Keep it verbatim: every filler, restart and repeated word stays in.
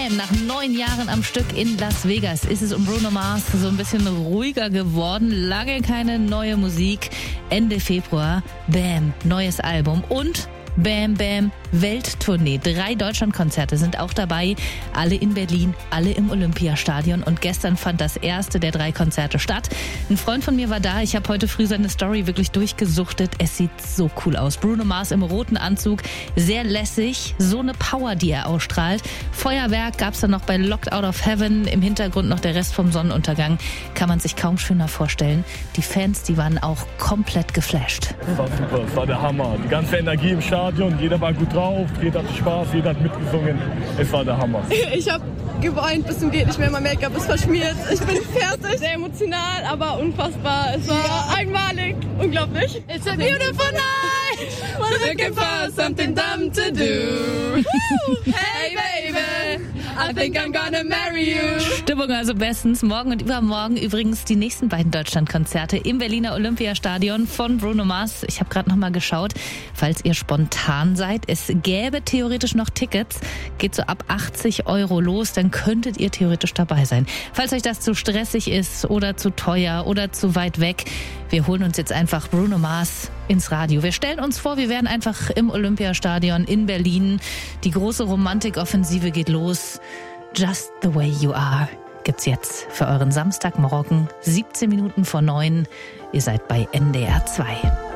Band nach neun Jahren am Stück in Las Vegas ist es um Bruno Mars so ein bisschen ruhiger geworden. Lange keine neue Musik. Ende Februar, Bam, neues Album und Bam Bam Welttournee. Drei Deutschlandkonzerte sind auch dabei. Alle in Berlin, alle im Olympiastadion. Und gestern fand das erste der drei Konzerte statt. Ein Freund von mir war da. Ich habe heute früh seine Story wirklich durchgesuchtet. Es sieht so cool aus. Bruno Mars im roten Anzug. Sehr lässig. So eine Power, die er ausstrahlt. Feuerwerk gab es dann noch bei Locked Out of Heaven. Im Hintergrund noch der Rest vom Sonnenuntergang. Kann man sich kaum schöner vorstellen. Die Fans, die waren auch komplett geflasht. Das war super. Das war der Hammer. Die ganze Energie im Stadion. Jeder war gut drauf, jeder hatte Spaß, jeder hat mitgesungen. Es war der Hammer. Ich habe geweint bis zum geht nicht mehr, mein Make-up ist verschmiert. Ich bin fertig. Sehr emotional, aber unfassbar. Es war ja. einmalig, unglaublich. It's a beautiful night. We're looking for something dumb to do. Hey baby, I think I'm gonna marry you. Stimmung also bestens. Morgen und übermorgen übrigens die nächsten beiden Deutschlandkonzerte im Berliner Olympiastadion von Bruno Mars. Ich habe gerade noch mal geschaut, falls ihr spontan seid. Es gäbe theoretisch noch Tickets. Geht so ab achtzig Euro los, dann könntet ihr theoretisch dabei sein. Falls euch das zu stressig ist oder zu teuer oder zu weit weg, wir holen uns jetzt einfach Bruno Mars ins Radio. Wir stellen uns vor, wir wären einfach im Olympiastadion in Berlin. Die große Romantikoffensive geht los. Just the way you are gibt's jetzt für euren Samstagmorgen, siebzehn Minuten vor neun. Ihr seid bei N D R zwei.